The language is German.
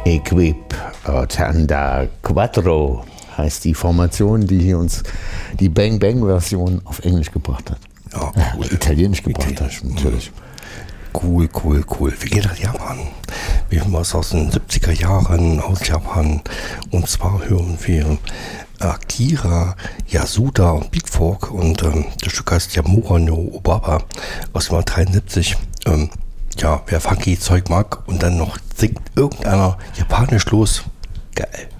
Equip Tanda Quattro heißt die Formation, die hier uns die Bang Bang Version auf Englisch gebracht hat. Ja, cool. Italienisch gebracht hat, natürlich. Cool. Wir gehen nach Japan. Wir hören was aus den 70er Jahren aus Japan. Und zwar hören wir Akira Yasuda und Big Fork. Und das Stück heißt Yamura no Obaba aus dem Jahr 73. Ja, wer funky Zeug mag und dann noch singt irgendeiner japanisch los. Geil.